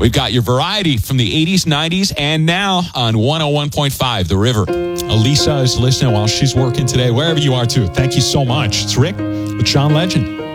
We've got your variety from the 80s, 90s, and now on 101.5 The River. Elisa is listening while she's working today, wherever you are, too. Thank you so much. It's Rick with Sean Legend.